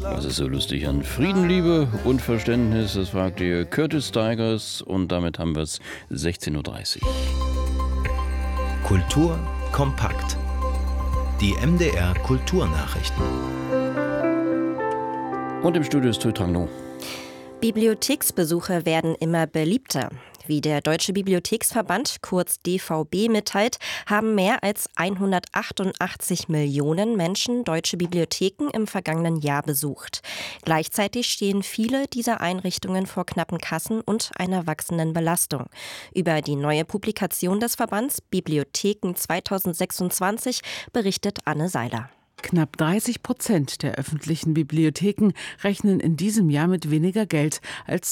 Was ist so lustig an Frieden, Liebe und Verständnis? Das fragt ihr Curtis Tigers und damit haben wir es 16:30 Uhr. Kultur kompakt. Die MDR Kulturnachrichten. Und im Studio ist Tutrangno. Bibliotheksbesuche werden immer beliebter. Wie der Deutsche Bibliotheksverband, kurz DVB, mitteilt, haben mehr als 188 Millionen Menschen deutsche Bibliotheken im vergangenen Jahr besucht. Gleichzeitig stehen viele dieser Einrichtungen vor knappen Kassen und einer wachsenden Belastung. Über die neue Publikation des Verbands Bibliotheken 2026 berichtet Anne Seiler. Knapp 30% der öffentlichen Bibliotheken rechnen in diesem Jahr mit weniger Geld als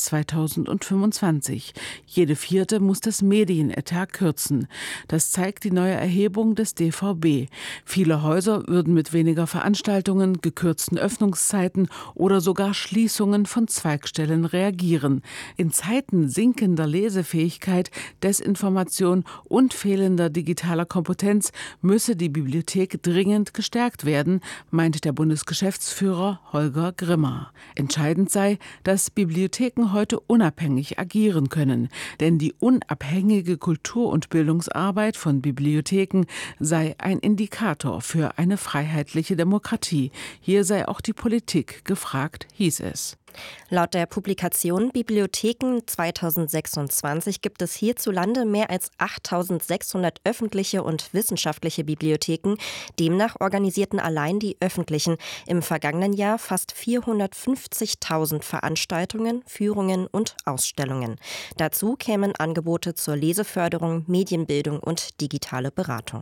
2025. Jede vierte muss das Medienetat kürzen. Das zeigt die neue Erhebung des DVB. Viele Häuser würden mit weniger Veranstaltungen, gekürzten Öffnungszeiten oder sogar Schließungen von Zweigstellen reagieren. In Zeiten sinkender Lesefähigkeit, Desinformation und fehlender digitaler Kompetenz müsse die Bibliothek dringend gestärkt werden, meint der Bundesgeschäftsführer Holger Grimmer. Entscheidend sei, dass Bibliotheken heute unabhängig agieren können. Denn die unabhängige Kultur- und Bildungsarbeit von Bibliotheken sei ein Indikator für eine freiheitliche Demokratie. Hier sei auch die Politik gefragt, hieß es. Laut der Publikation Bibliotheken 2026 gibt es hierzulande mehr als 8.600 öffentliche und wissenschaftliche Bibliotheken. Demnach organisierten allein die öffentlichen im vergangenen Jahr fast 450.000 Veranstaltungen, Führungen und Ausstellungen. Dazu kämen Angebote zur Leseförderung, Medienbildung und digitale Beratung.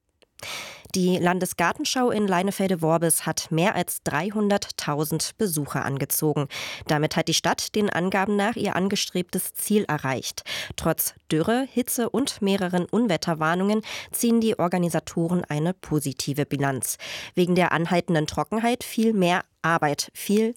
Die Landesgartenschau in Leinefelde-Worbis hat mehr als 300.000 Besucher angezogen. Damit hat die Stadt den Angaben nach ihr angestrebtes Ziel erreicht. Trotz Dürre, Hitze und mehreren Unwetterwarnungen ziehen die Organisatoren eine positive Bilanz. Wegen der anhaltenden Trockenheit viel mehr Arbeit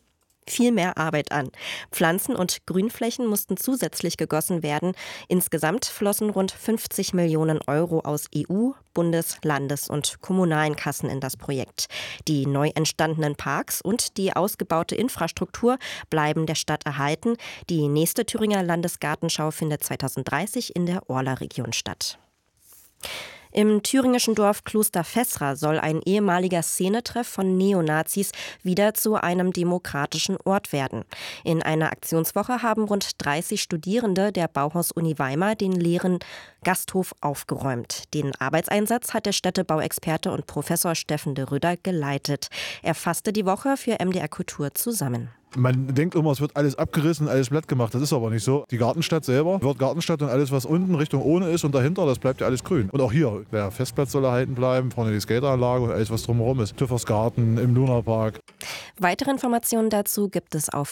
an. Pflanzen- und Grünflächen mussten zusätzlich gegossen werden. Insgesamt flossen rund 50 Millionen Euro aus EU, Bundes-, Landes- und kommunalen Kassen in das Projekt. Die neu entstandenen Parks und die ausgebaute Infrastruktur bleiben der Stadt erhalten. Die nächste Thüringer Landesgartenschau findet 2030 in der Orla-Region statt. Im thüringischen Dorf Kloster-Fessra soll ein ehemaliger Szenetreff von Neonazis wieder zu einem demokratischen Ort werden. In einer Aktionswoche haben rund 30 Studierende der Bauhaus-Uni Weimar den leeren Gasthof aufgeräumt. Den Arbeitseinsatz hat der Städtebauexperte und Professor Steffen de Rüder geleitet. Er fasste die Woche für MDR Kultur zusammen. Man denkt immer, es wird alles abgerissen, alles platt gemacht. Das ist aber nicht so. Die Gartenstadt selber wird Gartenstadt und alles, was unten Richtung Ohne ist und dahinter, das bleibt ja alles grün. Und auch hier, der Festplatz soll erhalten bleiben, vorne die Skateranlage und alles, was drumherum ist. Tüffersgarten, im Lunapark. Weitere Informationen dazu gibt es auf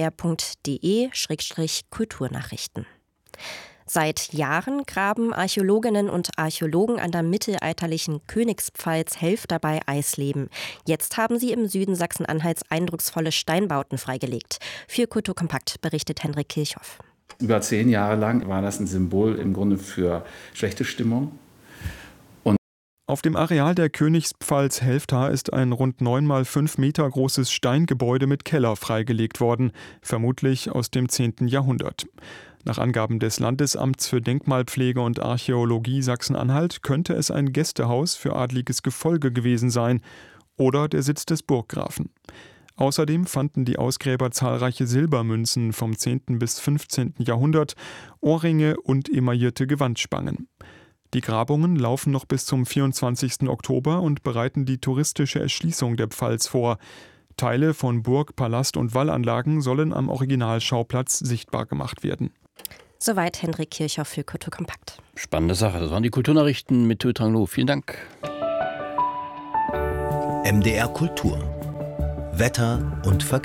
mdr.de/Kulturnachrichten. Seit Jahren graben Archäologinnen und Archäologen an der mittelalterlichen Königspfalz Helf dabei Eisleben. Jetzt haben sie im Süden Sachsen-Anhalts eindrucksvolle Steinbauten freigelegt. Für Kultur Kompakt berichtet Henrik Kirchhoff. Über 10 Jahre lang war das ein Symbol im Grunde für schlechte Stimmung. Auf dem Areal der Königspfalz Helfta ist ein rund 9 mal 5 Meter großes Steingebäude mit Keller freigelegt worden, vermutlich aus dem 10. Jahrhundert. Nach Angaben des Landesamts für Denkmalpflege und Archäologie Sachsen-Anhalt könnte es ein Gästehaus für adliges Gefolge gewesen sein oder der Sitz des Burggrafen. Außerdem fanden die Ausgräber zahlreiche Silbermünzen vom 10. bis 15. Jahrhundert, Ohrringe und emaillierte Gewandspangen. Die Grabungen laufen noch bis zum 24. Oktober und bereiten die touristische Erschließung der Pfalz vor. Teile von Burg, Palast und Wallanlagen sollen am Originalschauplatz sichtbar gemacht werden. Soweit Henrik Kirchhoff für Kultur Kompakt. Spannende Sache. Das waren die Kulturnachrichten mit Tutranglo. Vielen Dank. MDR Kultur. Wetter und Verkehr.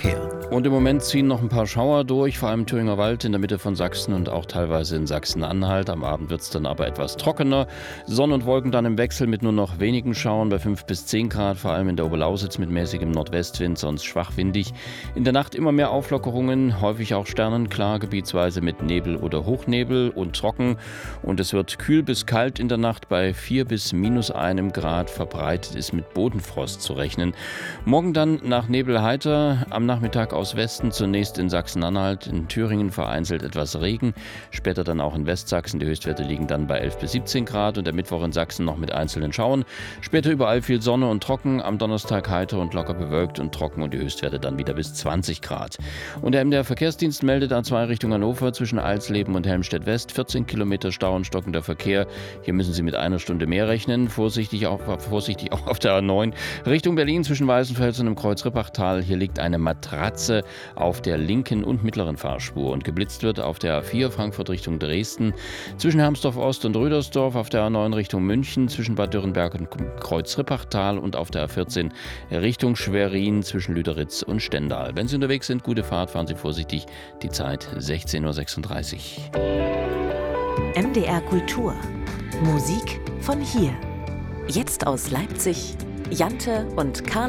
Und im Moment ziehen noch ein paar Schauer durch, vor allem im Thüringer Wald in der Mitte von Sachsen und auch teilweise in Sachsen-Anhalt. Am Abend wird es dann aber etwas trockener. Sonne und Wolken dann im Wechsel mit nur noch wenigen Schauern bei 5 bis 10 Grad, vor allem in der Oberlausitz mit mäßigem Nordwestwind, sonst schwach windig. In der Nacht immer mehr Auflockerungen, häufig auch sternenklar, gebietsweise mit Nebel oder Hochnebel und trocken. Und es wird kühl bis kalt in der Nacht bei 4 bis -1 Grad. Verbreitet ist mit Bodenfrost zu rechnen. Morgen dann nach Nebel heiter, am Nachmittag aus Westen, zunächst in Sachsen-Anhalt, in Thüringen vereinzelt etwas Regen, später dann auch in Westsachsen. Die Höchstwerte liegen dann bei 11 bis 17 Grad und der Mittwoch in Sachsen noch mit einzelnen Schauern. Später überall viel Sonne und trocken, am Donnerstag heiter und locker bewölkt und trocken und die Höchstwerte dann wieder bis 20 Grad. Und der MDR Verkehrsdienst meldet A2 Richtung Hannover zwischen Alsleben und Helmstedt West 14 Kilometer Stau und stockender Verkehr. Hier müssen Sie mit einer Stunde mehr rechnen. Vorsichtig auch auf der A9 Richtung Berlin zwischen Weißenfels und dem Kreuz-Rippachtal. Hier liegt eine Matratze auf der linken und mittleren Fahrspur und geblitzt wird auf der A4 Frankfurt Richtung Dresden zwischen Hermsdorf Ost und Rüdersdorf, auf der A9 Richtung München zwischen Bad Dürrenberg und Kreuz-Rippachtal und auf der A14 Richtung Schwerin zwischen Lüderitz und Stendal. Wenn Sie unterwegs sind, gute Fahrt, fahren Sie vorsichtig. Die Zeit 16:36 Uhr. MDR Kultur. Musik von hier. Jetzt aus Leipzig, Jante und Karl